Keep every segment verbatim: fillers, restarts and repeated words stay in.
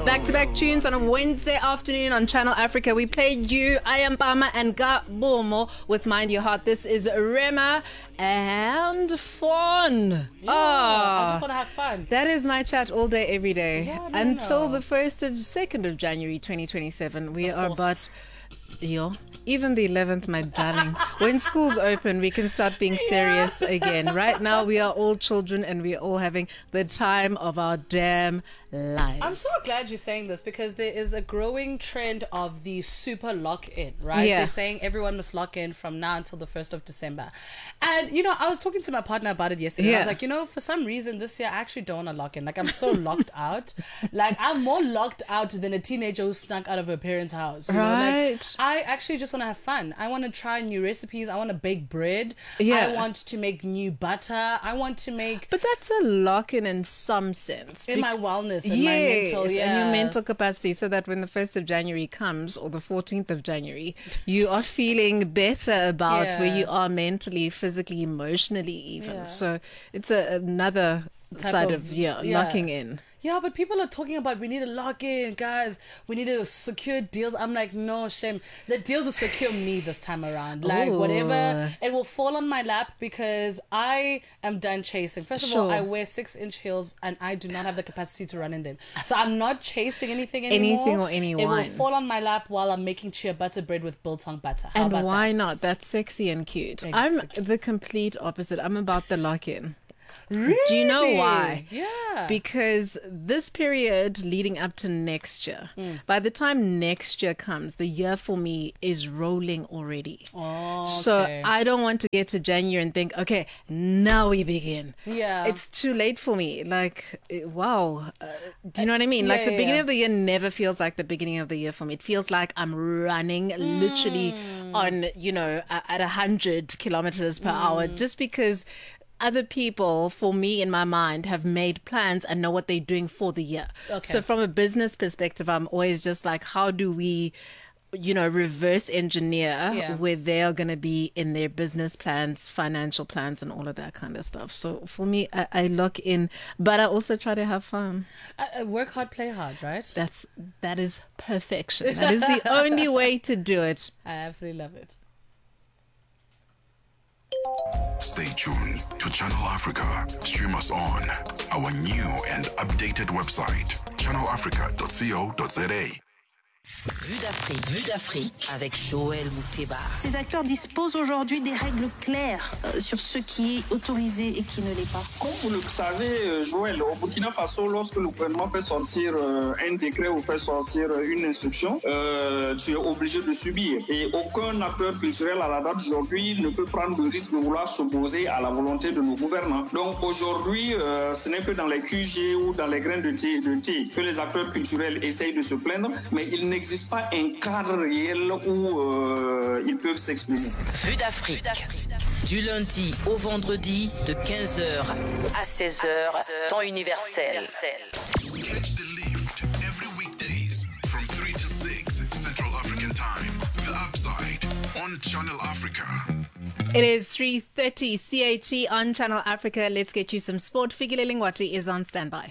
Back-to-back tunes on a Wednesday afternoon on Channel Africa. We played you, Ayambama and Gabomo with Mind Your Heart. This is Rema and Fawn. Yeah, I just want to have fun. That is my chat all day, every day. Yeah, no, Until no. the first of, second of January twenty twenty-seven. We The are fourth. but... Yo, even the eleventh, my darling. When school's open, we can start being serious again. Right now, we are all children and we are all having the time of our damn lives. I'm so glad you're saying this because there is a growing trend of the super lock-in, right? Yeah. They're saying everyone must lock in from now until the first of December. And, you know, I was talking to my partner about it yesterday. Yeah. I was like, you know, for some reason this year I actually don't want to lock in. Like, I'm so locked out. Like, I'm more locked out than a teenager who snuck out of her parents' house. You know? Right. Like, I actually just want to have fun. I want to try new recipes. I want to bake bread. Yeah. I want to make new butter. I want to make... But that's a lock-in in some sense. in my wellness and yes, my mental, yeah. and your mental capacity, so that when the first of January comes, or the fourteenth of January, you are feeling better about Yeah. where you are mentally, physically, emotionally even. Yeah. So it's a, another Type side of- of, yeah, yeah. locking in. Yeah, but people are talking about we need to lock in, guys. We need to secure deals. I'm like, no, shame. The deals will secure me this time around. Like, Ooh. whatever, it will fall on my lap because I am done chasing. First of all, Sure. I wear six-inch heels and I do not have the capacity to run in them. So I'm not chasing anything anymore. Anything or anyone. It will fall on my lap while I'm making chia butter bread with biltong butter. How And about why that? not? That's sexy and cute. I'm Exactly. the complete opposite. I'm about the lock-in. Really? Do you know why? Yeah. Because this period leading up to next year, Mm. by the time next year comes, the year for me is rolling already. Oh, So okay. I don't want to get to January and think, okay, now we begin. Yeah. It's too late for me. Like, eh, wow. Uh, do you know what I mean? Like, yeah, the yeah, beginning yeah. of the year never feels like the beginning of the year for me. It feels like I'm running literally Mm. on, you know, a- at one hundred kilometers per hour, Mm. just because other people, for me in my mind, have made plans and know what they're doing for the year. Okay. So from a business perspective, I'm always just like, how do we, you know, reverse engineer Yeah. where they are going to be in their business plans, financial plans, and all of that kind of stuff. So for me, I, I lock in, but I also try to have fun. Uh, uh, work hard, play hard, right? That's that is perfection. That is the only way to do it. I absolutely love it. Stay tuned to Channel Africa. Stream us on our new and updated website, channel africa dot co dot za. Vue d'Afrique, Vue d'Afrique avec Joël Mouteba. Ces acteurs disposent aujourd'hui des règles claires euh, sur ce qui est autorisé et qui ne l'est pas. Comme vous le savez, euh, Joël, au Burkina Faso, lorsque le gouvernement fait sortir euh, un décret ou fait sortir euh, une instruction, euh, tu es obligé de subir. Et aucun acteur culturel à la date d'aujourd'hui ne peut prendre le risque de vouloir s'opposer à la volonté de nos gouvernants. Donc aujourd'hui, euh, ce n'est que dans les Q G ou dans les grains de thé, de thé que les acteurs culturels essayent de se plaindre, mais il n'existe pas un cadre réel où euh, ils peuvent s'exprimer. Vue d'Afrique. Du lundi au vendredi de quinze heures à seize heures, temps universel. Catch the lift every weekdays from three to six Central African Time. The Upside on Channel Africa. It is three thirty C A T on Channel Africa. Let's get you some sport. Fikile Lingwati is on standby.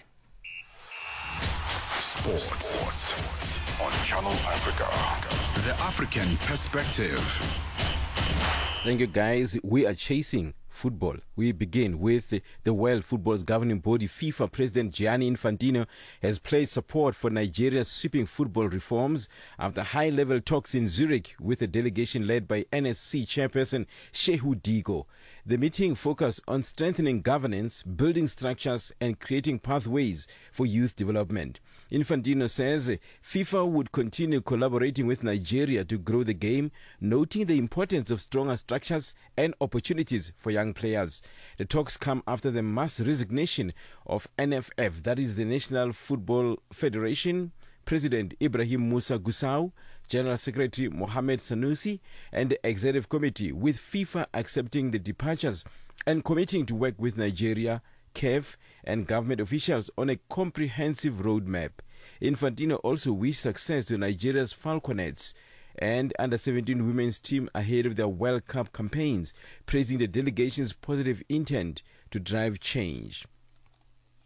Sports. Sports on Channel Africa. The African Perspective. Thank you, guys. We are chasing football. We begin with the World Football's governing body. FIFA President Gianni Infantino has pledged support for Nigeria's sweeping football reforms after high-level talks in Zurich with a delegation led by N S C chairperson Shehu Digo. The meeting focused on strengthening governance, building structures, and creating pathways for youth development. Infantino says FIFA would continue collaborating with Nigeria to grow the game, noting the importance of stronger structures and opportunities for young players. The talks come after the mass resignation of N F F, that is the National Football Federation, President Ibrahim Musa Gusau, General Secretary Mohamed Sanusi, and the Executive Committee, with FIFA accepting the departures and committing to work with Nigeria, C A F, and government officials on a comprehensive roadmap. Infantino also wished success to Nigeria's Falconets and under seventeen women's team ahead of their World Cup campaigns, praising the delegation's positive intent to drive change.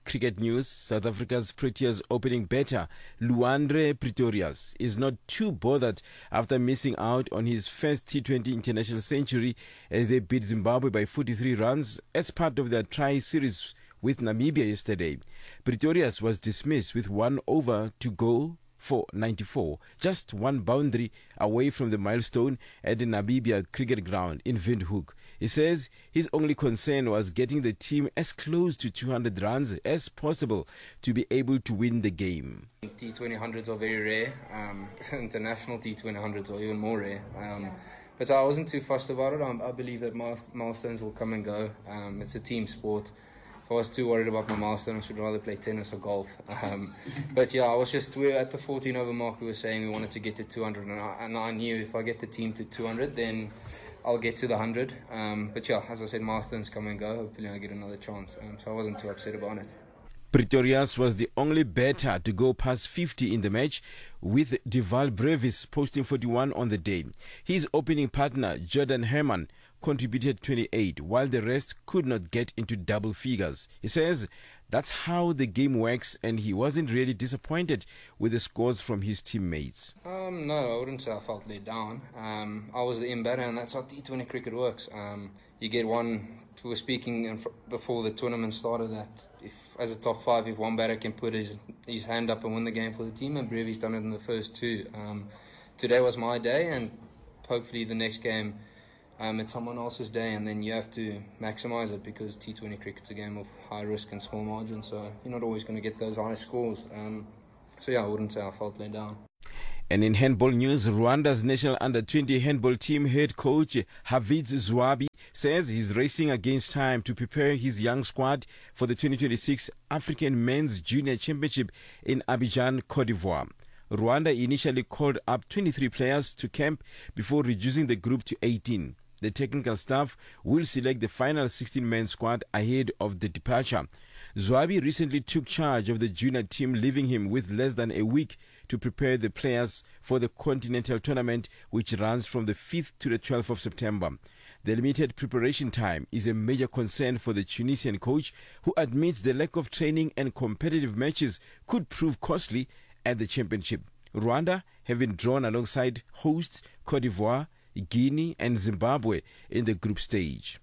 Cricket news, South Africa's Proteas opening batter Luandre Pretorius is not too bothered after missing out on his first T twenty international century as they beat Zimbabwe by forty-three runs as part of their tri-series with Namibia yesterday. Pretorius was dismissed with one over to go for ninety-four, just one boundary away from the milestone at the Namibia Cricket Ground in Windhoek. He says his only concern was getting the team as close to two hundred runs as possible to be able to win the game. T twenty hundreds are very rare. Um, international T twenty hundreds are even more rare. Um, but I wasn't too fussed about it. I, I believe that milestones will come and go. Um, it's a team sport. If I was too worried about my milestone, I should rather play tennis or golf. Um, but yeah, I was just, we were at the fourteen over mark. We were saying we wanted to get to two hundred, and I, and I knew if I get the team to two hundred, then I'll get to the one hundred. Um, but yeah, as I said, milestones come and go. Hopefully I get another chance. Um, so I wasn't too upset about it. Pretorius was the only batter to go past fifty in the match, with Deval Brevis posting forty-one on the day. His opening partner, Jordan Herman, contributed twenty-eight, while the rest could not get into double figures. He says that's how the game works, and he wasn't really disappointed with the scores from his teammates. Um, no, I wouldn't say I felt let down. Um, I was the in batter, and that's how T twenty cricket works. Um, you get one. We were speaking in fr- before the tournament started that if, as a top five, if one batter can put his his hand up and win the game for the team, and Brevi's done it in the first two. Um, today was my day, and hopefully the next game Um, it's someone else's day, and then you have to maximise it because T twenty cricket's a game of high risk and small margin, so you're not always going to get those high scores. Um, so yeah, I wouldn't say I felt let down. And in handball news, Rwanda's national under twenty handball team head coach Havidz Zwabi says he's racing against time to prepare his young squad for the twenty twenty-six African Men's Junior Championship in Abidjan, Cote d'Ivoire. Rwanda initially called up twenty-three players to camp before reducing the group to eighteen. The technical staff will select the final sixteen-man squad ahead of the departure. Zwabi recently took charge of the junior team, leaving him with less than a week to prepare the players for the continental tournament, which runs from the fifth to the twelfth of September. The limited preparation time is a major concern for the Tunisian coach, who admits the lack of training and competitive matches could prove costly at the championship. Rwanda have been drawn alongside hosts Cote d'Ivoire, Guinea and Zimbabwe in the group stage.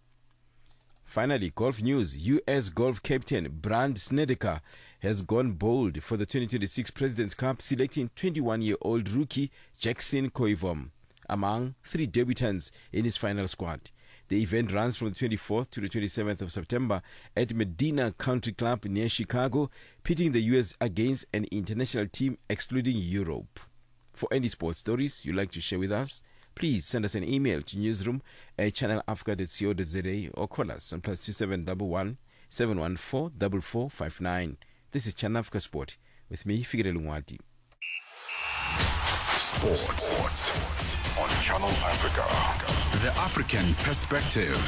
Finally, golf news. U S golf captain Brand Snedeker has gone bold for the twenty twenty-six President's Cup, selecting twenty-one-year-old rookie Jackson Koivom among three debutants in his final squad. The event runs from the twenty-fourth to the twenty-seventh of September at Medina Country Club near Chicago, pitting the U S against an international team excluding Europe. For any sports stories you'd like to share with us, please send us an email to newsroom at channel africa dot co dot za or call us on plus two seven one one, seven one four, four four five nine. This is Channel Africa Sport with me, Fikile Lungwati. Sports. Sports on Channel Africa. The African perspective.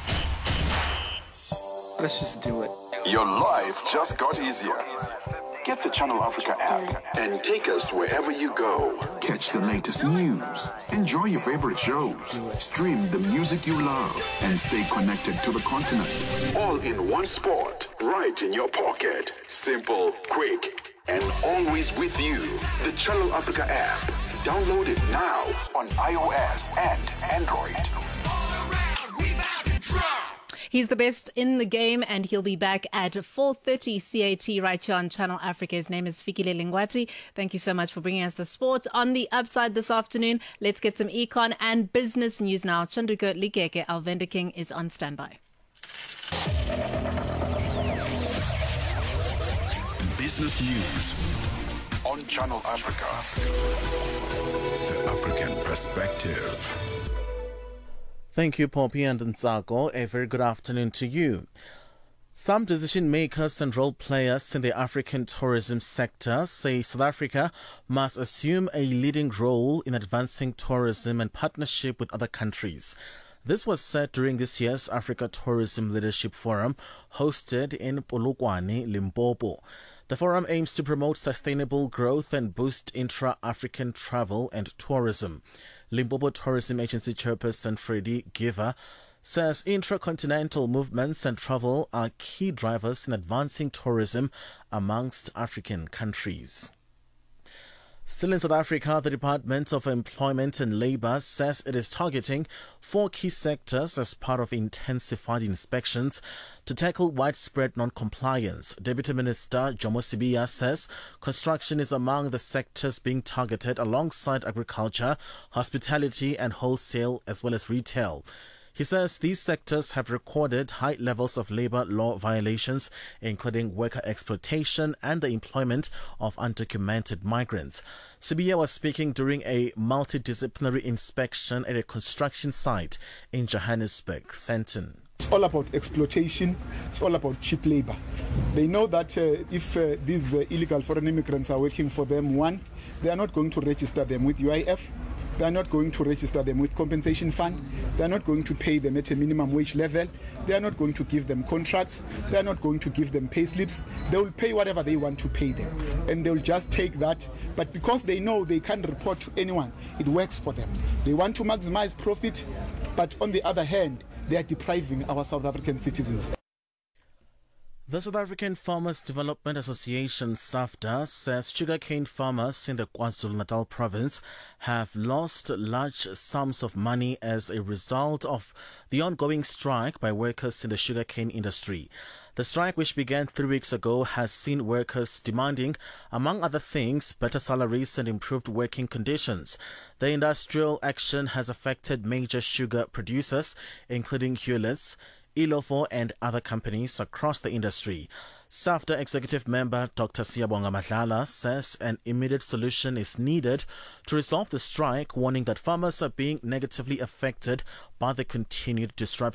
Let's just do it. Your life just got easier. Get the Channel Africa app and take us wherever you go. Catch the latest news, enjoy your favorite shows, stream the music you love, and stay connected to the continent. All in one spot, right in your pocket. Simple, quick, and always with you. The Channel Africa app. Download it now on iOS and Android. He's the best in the game, and he'll be back at four thirty C A T right here on Channel Africa. His name is Fikile Lingwati. Thank you so much for bringing us the sports on the upside this afternoon. Let's get some econ and business news now. Chanduko Likeke, our vendor king, is on standby. Business news on Channel Africa. The African perspective. Thank you, Poppy and Ntsako. A very good afternoon to you. Some decision makers and role players in the African tourism sector say South Africa must assume a leading role in advancing tourism and partnership with other countries. This was said during this year's Africa Tourism Leadership Forum hosted in Polokwane, Limpopo. The forum aims to promote sustainable growth and boost intra-African travel and tourism. Limpopo Tourism Agency Chairperson Freddie Giver says intracontinental movements and travel are key drivers in advancing tourism amongst African countries. Still in South Africa, the Department of Employment and Labour says it is targeting four key sectors as part of intensified inspections to tackle widespread non-compliance. Deputy Minister Jomo Sibiya says construction is among the sectors being targeted alongside agriculture, hospitality and wholesale as well as retail. He says these sectors have recorded high levels of labor law violations, including worker exploitation and the employment of undocumented migrants. Sibiya was speaking during a multidisciplinary inspection at a construction site in Johannesburg, Sandton. It's all about exploitation. It's all about cheap labor. They know that uh, if uh, these uh, illegal foreign immigrants are working for them, one, they are not going to register them with U I F. They are not going to register them with compensation fund. They are not going to pay them at a minimum wage level. They are not going to give them contracts. They are not going to give them pay slips. They will pay whatever they want to pay them. And they will just take that. But because they know they can't report to anyone, it works for them. They want to maximize profit, but on the other hand, they are depriving our South African citizens. The South African Farmers Development Association, SAFDA, says sugarcane farmers in the KwaZulu-Natal province have lost large sums of money as a result of the ongoing strike by workers in the sugarcane industry. The strike, which began three weeks ago, has seen workers demanding, among other things, better salaries and improved working conditions. The industrial action has affected major sugar producers, including Hewlett's, Ilofo and other companies across the industry. SAFDA executive member Doctor Siyabonga Madlala says an immediate solution is needed to resolve the strike, warning that farmers are being negatively affected by the continued disruption.